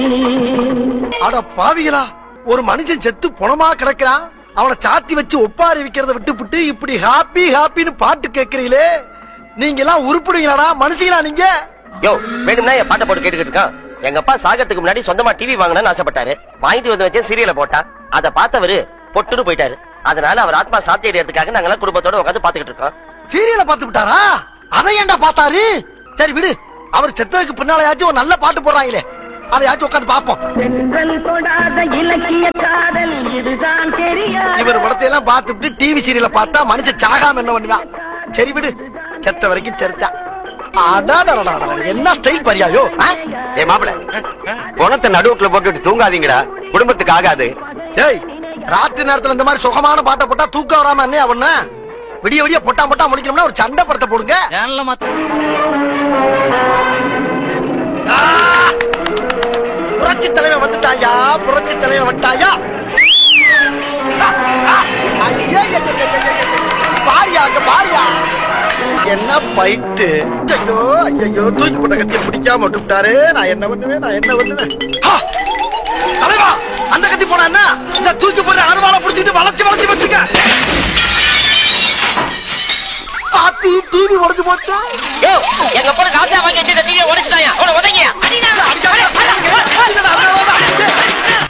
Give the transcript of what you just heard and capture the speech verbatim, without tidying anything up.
அட பாவிகளா, ஒரு மனுஷன் செத்து பொணமா கிடக்கிறான், அவனை சாத்தி வச்சு ஒப்பாரி விக்கிறத விட்டுப்புட்டு இப்படி ஹாப்பி ஹாப்பின்னு பாட்டு கேக்குறீங்களே, நீங்க எல்லாம் உருப்பிடுவீங்களாடா மனுஷங்களா நீங்க? யோ, வேணும்னா என் பாட்டை போட்டு கேட்டுக்கிட்டு இருக்கான். எங்க அப்பா சாகத்துக்கு முன்னாடி சொந்தமா டிவி வாங்கணும்னு ஆசைப்பட்டாரு. வாங்கிட்டு வந்து வச்சு சீரியலை போட்டா அதை பார்த்தவரு பொட்டுன்னு போயிட்டாரு. அதனால அவர் ஆத்மா சாத்தி அடையறதுக்காக நாங்க எல்லாம் குடும்பத்தோட உட்காந்து பாத்துக்கிட்டு இருக்கோம். சீரியலை பார்த்து விட்டாரா? அதை ஏன்டா பார்த்தாரு? சரி விடு, அவர் செத்ததுக்கு பின்னாலயாச்சும் ஒரு நல்ல பாட்டு போடுறாங்களே, அதையாச்சும் உட்காந்து பாப்போம். இவர் படத்தையெல்லாம் பார்த்துட்டு டிவி சீரியலை பார்த்தா மனுஷன் சாகாம என்ன பண்ணுவான்? சரி விடு, செத்த வரைக்கும் செத்தான். என்ன ஸ்டைல் பரியாயோ? ஏ மாப்பிள, பணத்தை நடுவுக்குள்ள போட்டுட்டு தூங்காதீங்கடா, குடும்பத்துக்கு ஆகாது. டேய், ராத்திரி நேரத்துல இந்த மாதிரி சுகமான பாட்டை போட்டா தூக்கம் வராம என்ன அவன? விடிய விடிய பொட்டா பொட்டா முடிக்கணும்னா ஒரு சண்டை படத்தை போடுங்க. புரட்சி தலைவன் வந்துட்டாயா, புரட்சி தலைவன் வந்துட்டாயா. பாரியா, அங்க பாரியா. என்ன பைட்டு? ஐயோ ஐயோ, தூக்கி போட்ட கத்தியை பிடிக்காம விட்டுட்டாரு. நான் என்ன பண்ணுவேன், நான் என்ன பண்ணுவேன்? தலைவா, அந்த கத்தி போனா என்ன? இந்த தூக்கி போட்ட அருவாளை பிடிச்சிட்டு வளைச்சு வளைச்சு வச்சுக்க. டிவி உடைச்சு போட்டு எங்க பொண்ணு காசா வாங்கி வச்சு டிவியை உடைச்சுட்டாயா? உடனே உதங்கியா?